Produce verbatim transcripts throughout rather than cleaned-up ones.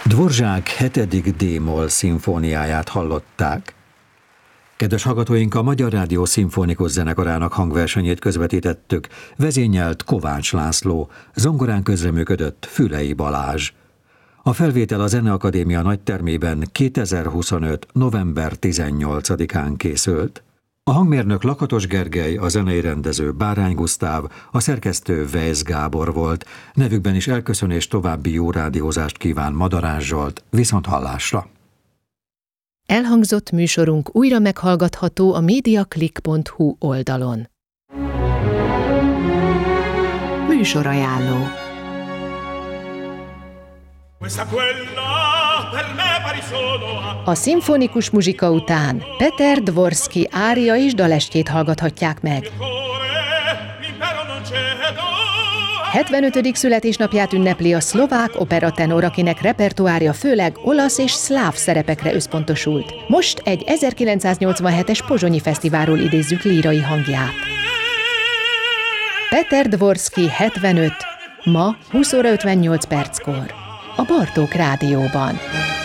Dvorzsák hetedik D-moll szimfóniáját hallották. Kedves hallgatóink, a Magyar Rádió Szimfonikus Zenekarának hangversenyét közvetítettük, vezényelt Kovács László, zongorán közreműködött Fülei Balázs. A felvétel a Zeneakadémia nagytermében kétezer-huszonöt. november tizennyolcadikán készült. A hangmérnök Lakatos Gergely, a zenei rendező Bárány Gusztáv, a szerkesztő Weisz Gábor volt. Nevükben is elköszön és további jó rádiózást kíván Madarás Zsolt. Viszonthallásra! Elhangzott műsorunk újra meghallgatható a mediaclick pont hu oldalon. Műsorajánló. A szimfonikus muzsika után Peter Dvorsky ária és dalestjét hallgathatják meg. hetvenötödik születésnapját ünnepli a szlovák operatenor, akinek repertoárja főleg olasz és szláv szerepekre összpontosult. Most egy ezerkilencszáznyolcvanhetes pozsonyi fesztiválról idézzük lírai hangját. Peter Dvorsky hetvenöt, ma húsz óra ötvennyolc perckor. A Bartók Rádióban.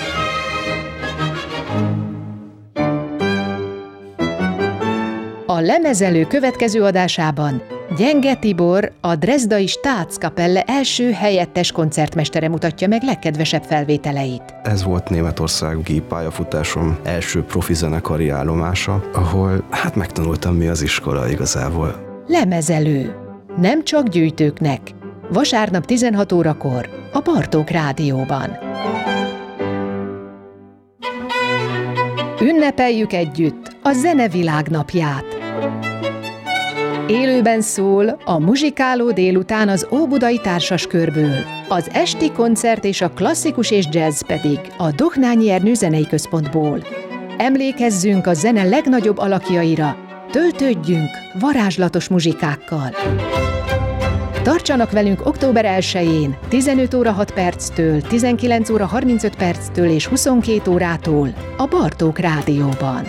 A lemezelő következő adásában Gyenge Tibor, a Drezdai Staatskapelle első helyettes koncertmestere mutatja meg legkedvesebb felvételeit. Ez volt németországi pályafutásom első profi zenekari állomása, ahol hát megtanultam, mi az iskola igazából. Lemezelő. Nem csak gyűjtőknek. Vasárnap tizenhat órakor a Bartók Rádióban. Ünnepeljük együtt a Zenevilág napját. Élőben szól a muzsikáló délután az Óbudai Társaskörből, az esti koncert és a klasszikus és jazz pedig a Dohnányi Ernő Zenei Központból. Emlékezzünk a zene legnagyobb alakjaira, töltődjünk varázslatos muzsikákkal. Tartsanak velünk október elsején, tizenöt óra hat perctől, tizenkilenc óra harmincöt perctől és huszonkét órától a Bartók Rádióban.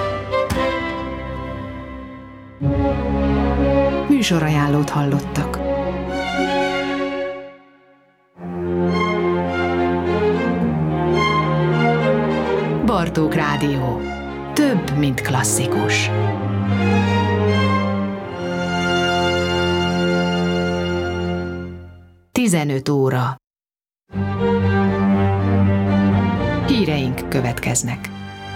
Műsorajánlót hallottak. Bartók Rádió. Több, mint klasszikus. tizenöt óra. Híreink következnek.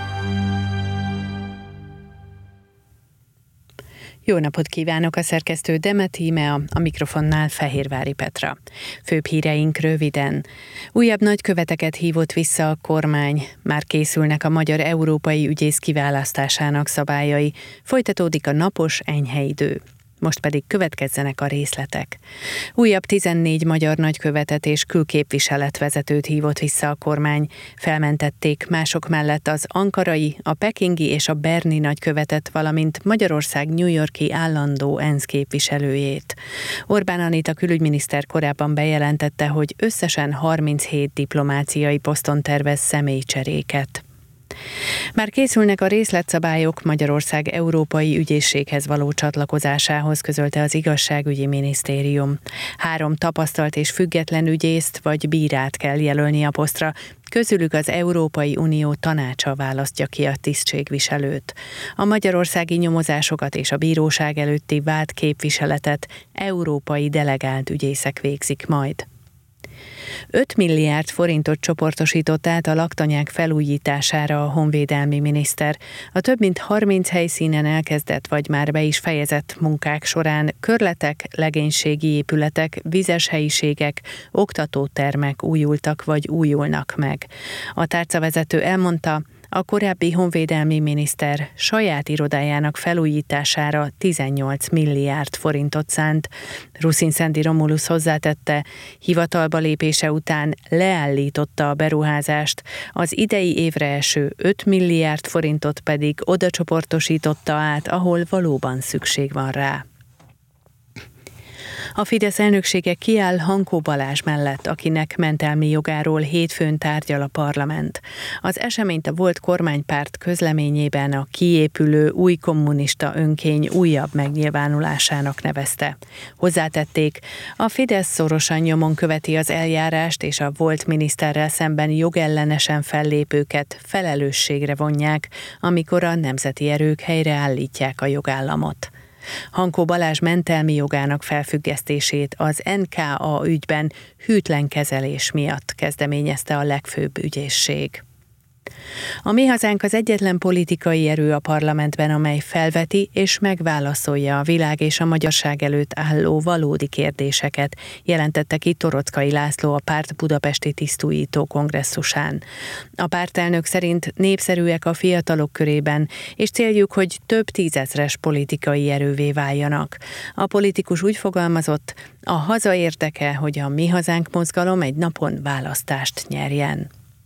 Jó napot kívánok, a szerkesztő Demet Íme, a mikrofonnál Fehérvári Petra. Főbb híreink röviden. Újabb nagyköveteket hívott vissza a kormány. Már készülnek a magyar európai ügyész kiválasztásának szabályai. Folytatódik a napos, enyhe idő. Most pedig következzenek a részletek. Újabb tizennégy magyar nagykövetet és külképviseletvezetőt hívott vissza a kormány. Felmentették mások mellett az ankarai, a pekingi és a berni nagykövetet, valamint Magyarország New York-i állandó ENSZ képviselőjét. Orbán Anita külügyminiszter korábban bejelentette, hogy összesen harminchét diplomáciai poszton tervez személycseréket. Már készülnek a részletszabályok Magyarország európai ügyészséghez való csatlakozásához, közölte az Igazságügyi Minisztérium. Három tapasztalt és független ügyészt vagy bírát kell jelölni a posztra, közülük az Európai Unió tanácsa választja ki a tisztségviselőt. A magyarországi nyomozásokat és a bíróság előtti vád képviseletet európai delegált ügyészek végzik majd. öt milliárd forintot csoportosított át a laktanyák felújítására a honvédelmi miniszter. A több mint harminc helyszínen elkezdett vagy már be is fejezett munkák során körletek, legénységi épületek, vizes helyiségek, oktatótermek újultak vagy újulnak meg. A tárcavezető elmondta, a korábbi honvédelmi miniszter saját irodájának felújítására tizennyolc milliárd forintot szánt. Ruszin-Szendi Romulusz hozzátette, hivatalba lépése után leállította a beruházást, az idei évre eső öt milliárd forintot pedig oda csoportosította át, ahol valóban szükség van rá. A Fidesz elnöksége kiáll Hankó Balázs mellett, akinek mentelmi jogáról hétfőn tárgyal a parlament. Az eseményt a volt kormánypárt közleményében a kiépülő új kommunista önkény újabb megnyilvánulásának nevezte. Hozzátették, a Fidesz szorosan nyomon követi az eljárást, és a volt miniszterrel szemben jogellenesen fellépőket felelősségre vonják, amikor a nemzeti erők helyreállítják a jogállamot. Hankó Balázs mentelmi jogának felfüggesztését az en ká á ügyben hűtlen kezelés miatt kezdeményezte a legfőbb ügyészség. A Mi Hazánk az egyetlen politikai erő a parlamentben, amely felveti és megválaszolja a világ és a magyarság előtt álló valódi kérdéseket, jelentette ki Torockai László a párt budapesti tisztújító kongresszusán. A pártelnök szerint népszerűek a fiatalok körében, és céljuk, hogy több tízezres politikai erővé váljanak. A politikus úgy fogalmazott, a haza érdeke, hogy a Mi Hazánk mozgalom egy napon választást nyerjen.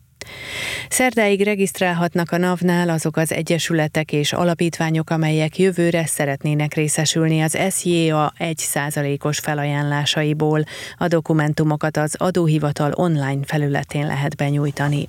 Szerdáig regisztrálhatnak a NAV-nál azok az egyesületek és alapítványok, amelyek jövőre szeretnének részesülni az es jé á egy százalékos felajánlásaiból. A dokumentumokat az adóhivatal online felületén lehet benyújtani.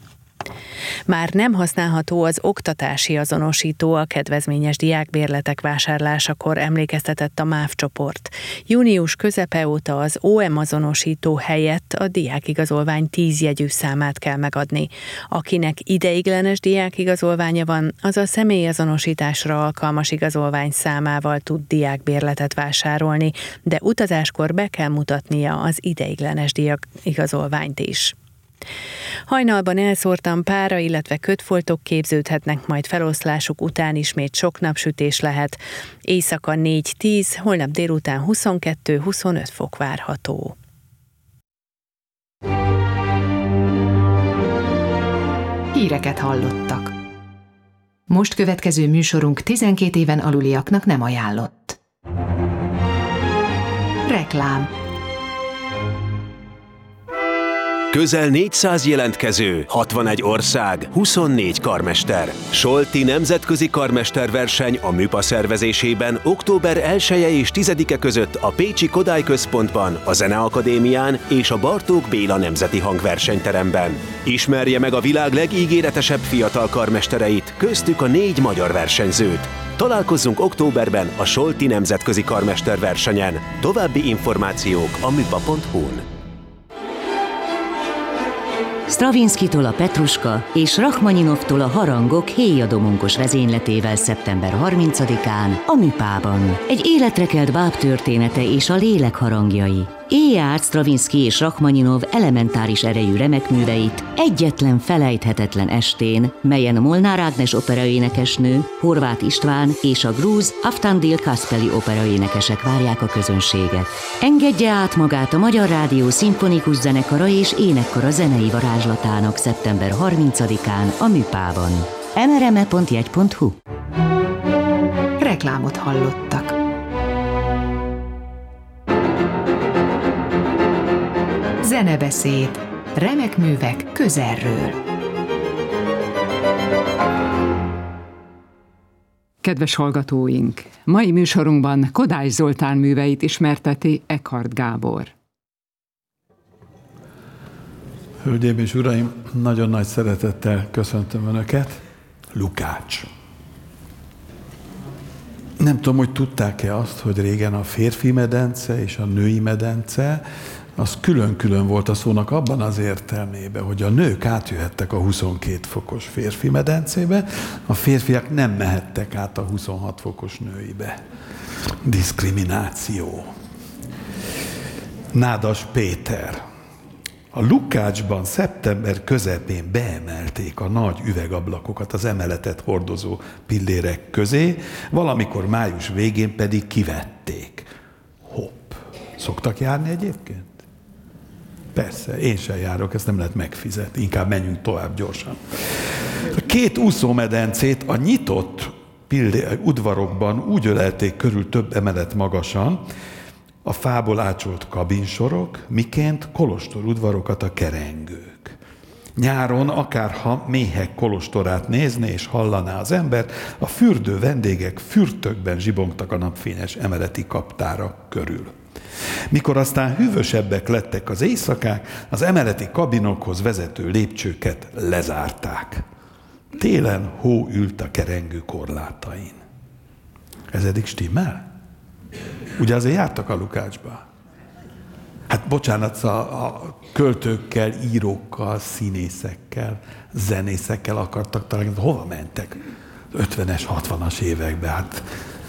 Már nem használható az oktatási azonosító a kedvezményes diákbérletek vásárlásakor, emlékeztetett a MÁV csoport. Június közepe óta az o em azonosító helyett a diákigazolvány tíz jegyű számát kell megadni. Akinek ideiglenes diákigazolványa van, az a személyazonosításra alkalmas igazolvány számával tud diákbérletet vásárolni, de utazáskor be kell mutatnia az ideiglenes diákigazolványt is. Hajnalban elszórtan pára, illetve kötfoltok képződhetnek, majd feloszlásuk után ismét sok napsütés lehet. Éjszaka négy-tíz, holnap délután huszonkettő-huszonöt fok várható. Híreket hallottak. Most következő műsorunk tizenkét éven aluliaknak nem ajánlott. Reklám. Közel négyszáz jelentkező, hatvanegy ország, huszonnégy karmester. Solti nemzetközi karmesterverseny a MÜPA szervezésében október elseje és tizedike között a Pécsi Kodály Központban, a Zeneakadémián és a Bartók Béla Nemzeti Hangversenyteremben. Ismerje meg a világ legígéretesebb fiatal karmestereit, köztük a négy magyar versenyzőt. Találkozzunk októberben a Solti nemzetközi karmesterversenyen. További információk a müpa pont hu-n. Stravinszkitól a Petruska és Rachmaninovtól a Harangok héjadomonkos vezényletével szeptember harmincadikán a MÜPában. Egy életre kelt báb története és a lélek harangjai. Élje át Stravinszki és Rachmaninov elementáris erejű remekműveit egyetlen felejthetetlen estén, melyen Molnár Ágnes operaénekesnő, Horváth István és a grúz Aftandil Kaspeli operaénekesek várják a közönséget. Engedje át magát a Magyar Rádió Szimfonikus Zenekara és Énekkara zenei varázslatának szeptember harmincadikán a MÜPában. em er em e pont jegy pont hu. Reklámot hallottak. Zenebeszéd. Remek művek közelről. Kedves hallgatóink! Mai műsorunkban Kodály Zoltán műveit ismerteti Eckhard Gábor. Hölgyeim és uraim, nagyon nagy szeretettel köszöntöm Önöket. Lukács. Nem tudom, hogy tudták-e azt, hogy régen a férfi medence és a női medence az külön-külön volt a szónak abban az értelmében, hogy a nők átjöhettek a huszonkét fokos férfi medencébe, a férfiak nem mehettek át a huszonhat fokos nőibe. Diszkrimináció. Nádas Péter. A Lukácsban szeptember közepén beemelték a nagy üvegablakokat az emeletet hordozó pillérek közé, valamikor május végén pedig kivették. Hopp. Szoktak járni egyébként? Persze, én sem járok, ezt nem lehet megfizetni, inkább menjünk tovább gyorsan. A két úszómedencét a nyitott pillér, udvarokban úgy ölelték körül több emelet magasan, a fából ácsolt kabinsorok, miként kolostor udvarokat a kerengők. Nyáron, akárha méhek kolostorát nézné és hallaná az ember, a fürdő vendégek fürtökben zsibongtak a napfényes emeleti kaptára körül. Mikor aztán hűvösebbek lettek az éjszakák, az emeleti kabinokhoz vezető lépcsőket lezárták. Télen hó ült a kerengő korlátain. Ez eddig stimmel? Ugye azért jártak a Lukácsba? Hát bocsánat, a, a költőkkel, írókkal, színészekkel, zenészekkel akartak találkozni. Hova mentek? ötvenes, hatvanas években, hát...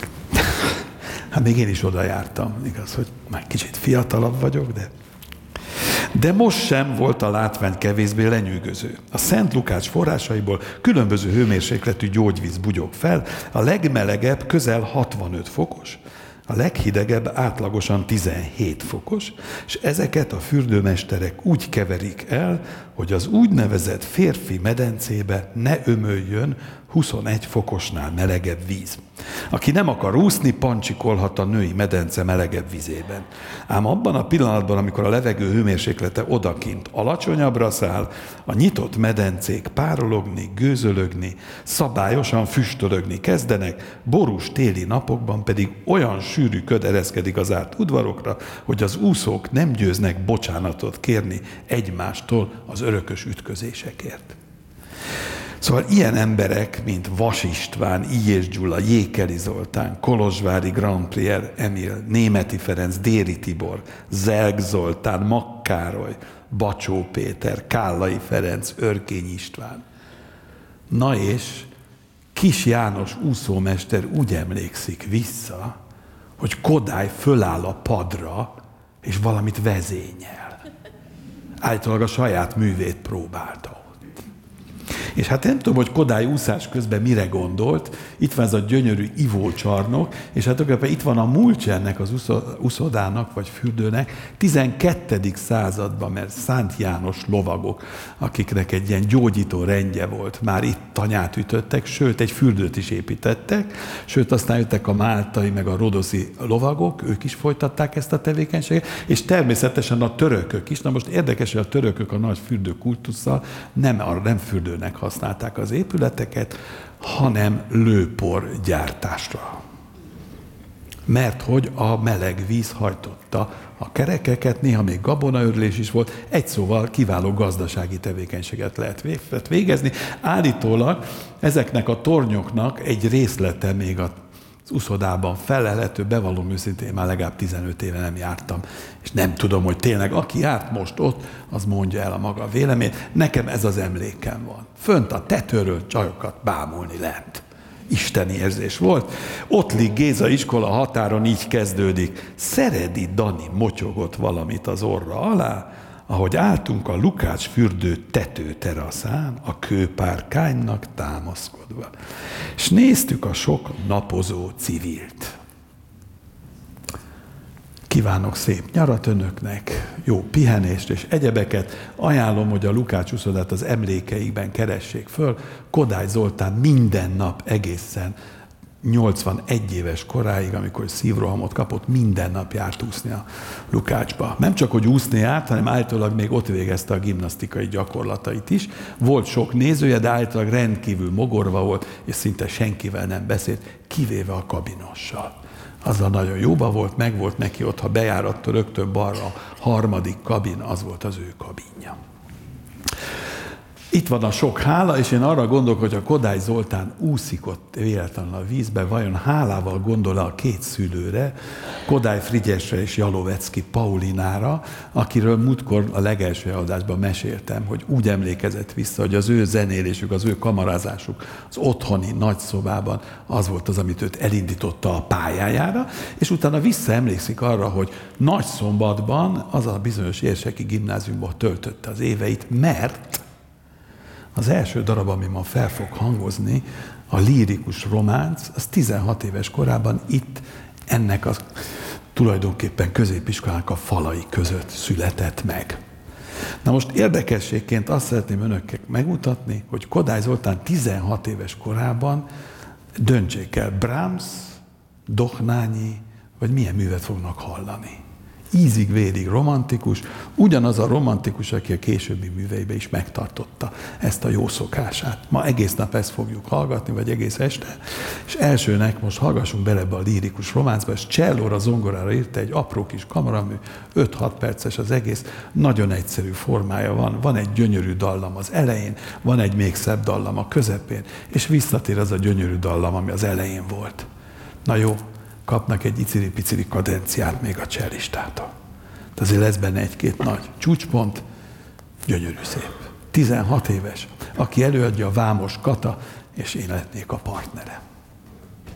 Hát még én is oda jártam, igaz, hogy már kicsit fiatalabb vagyok, de... De most sem volt a látvány kevésbé lenyűgöző. A Szent Lukács forrásaiból különböző hőmérsékletű gyógyvíz bugyog fel, a legmelegebb közel hatvanöt fokos, a leghidegebb átlagosan tizenhét fokos, és ezeket a fürdőmesterek úgy keverik el, hogy az úgynevezett férfi medencébe ne ömöljön huszonegy fokosnál melegebb víz. Aki nem akar úszni, pancsikolhat a női medence melegebb vizében. Ám abban a pillanatban, amikor a levegő hőmérséklete odakint alacsonyabbra száll, a nyitott medencék párologni, gőzölögni, szabályosan füstölögni kezdenek, borús téli napokban pedig olyan sűrű köd ereszkedik az zárt udvarokra, hogy az úszók nem győznek bocsánatot kérni egymástól az örökös ütközésekért. Szóval ilyen emberek, mint Vas István, Ilyés Gyula, Jékeli Zoltán, Kolozsvári Grandprier Emil, Németi Ferenc, Déri Tibor, Zelg Zoltán, Makkároly, Bacsó Péter, Kállai Ferenc, Örkény István. Na és Kis János úszómester úgy emlékszik vissza, hogy Kodály föláll a padra, és valamit vezényel. Állítólag a saját művét próbálta. És hát nem tudom, hogy Kodály úszás közben mire gondolt, itt van ez a gyönyörű ivócsarnok, és hát tulajdonképpen itt van a múltja ennek az uszodának, vagy fürdőnek, tizenkettedik században, mert Szánt János lovagok, akiknek egy ilyen gyógyító rendje volt, már itt tanyát ütöttek, sőt, egy fürdőt is építettek, sőt, aztán jöttek a máltai, meg a rodoszi lovagok, ők is folytatták ezt a tevékenységet, és természetesen a törökök is. Na most érdekes, hogy a törökök a nagy fürdőkultusszal nem, nem fürdőnek használták az épületeket, hanem lőpor gyártásra. Mert hogy a meleg víz hajtotta a kerekeket, néha még gabonaörlés is volt, egy szóval kiváló gazdasági tevékenységet lehet végezni. Állítólag ezeknek a tornyoknak egy részlete még a az uszodában felelhető, bevallom őszintén, már legalább tizenöt éve nem jártam, és nem tudom, hogy tényleg aki járt most ott, az mondja el a maga véleményt. Nekem ez az emlékem van. Fönt a tetőről csajokat bámulni lent. Isteni érzés volt. Ottlik Géza iskola határon így kezdődik. Szeredi Dani motyogott valamit az orra alá, ahogy álltunk a Lukács fürdő tetőteraszán, a kőpárkánynak támaszkodva. És néztük a sok napozó civilt. Kívánok szép nyarat önöknek, jó pihenést és egyebeket. Ajánlom, hogy a Lukács uszodát az emlékeikben keressék föl. Kodály Zoltán minden nap egészen nyolcvanegy éves koráig, amikor szívrohamot kapott, minden nap járt úszni a Lukácsba. Nem csak, hogy úszni járt, hanem állítólag még ott végezte a gimnasztikai gyakorlatait is. Volt sok nézője, de állítólag rendkívül mogorva volt, és szinte senkivel nem beszélt, kivéve a kabinossal. Azzal nagyon jóba volt, meg volt neki ott, ha bejárattól rögtön balra a harmadik kabin, az volt az ő kabinja. Itt van a sok hála, és én arra gondolok, hogy a Kodály Zoltán úszik ott véletlenül a vízbe, vajon hálával gondol a két szülőre, Kodály Frigyesre és Jalovecki Paulinára, akiről múltkor a legelső adásban meséltem, hogy úgy emlékezett vissza, hogy az ő zenélésük, az ő kamarázásuk az otthoni nagyszobában az volt az, amit őt elindította a pályájára, és utána visszaemlékszik arra, hogy Nagyszombatban az a bizonyos érseki gimnáziumban töltötte az éveit, mert az első darab, ami ma fel fog hangozni, a lírikus románc, az tizenhat éves korában itt ennek a tulajdonképpen középiskolának a falai között született meg. Na most érdekességként azt szeretném önöknek megmutatni, hogy Kodály Zoltán tizenhat éves korában döntsék el, Brahms, Dohnányi, vagy milyen művet fognak hallani. ízig-vérig romantikus, ugyanaz a romantikus, aki a későbbi műveibe is megtartotta ezt a jó szokását. Ma egész nap ezt fogjuk hallgatni, vagy egész este, és elsőnek most hallgassunk bele ebbe a lírikus románcba, és csellóra, zongorára írta egy apró kis kamaramű, öt-hat perces az egész, nagyon egyszerű formája van, van egy gyönyörű dallam az elején, van egy még szebb dallam a közepén, és visszatér az a gyönyörű dallam, ami az elején volt. Na jó, kapnak egy iciri-piciri kadenciát még a csellistától. De azért lesz benne egy-két nagy csúcspont, gyönyörű szép. tizenhat éves, aki előadja a Vámos Kata, és én lennék a partnere.